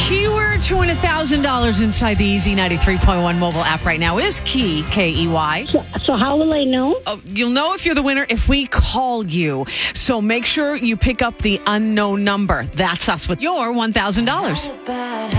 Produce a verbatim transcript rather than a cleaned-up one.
Keyword to win one thousand dollars inside the Easy ninety-three point one mobile app right now is Key, K E Y. So, so how will I know? Oh, you'll know if you're the winner if we call you. So make sure you pick up the unknown number. That's us with your one thousand dollars.